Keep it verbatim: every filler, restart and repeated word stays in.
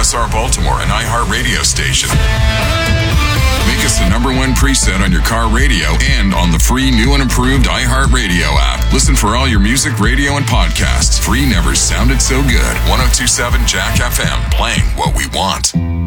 S R Baltimore, an iHeartRadio station. Make us the number one preset on your car radio and on the free new and improved iHeartRadio app. Listen for all your music, radio, and podcasts. Free never sounded so good. ten twenty-seven Jack F M, playing what we want.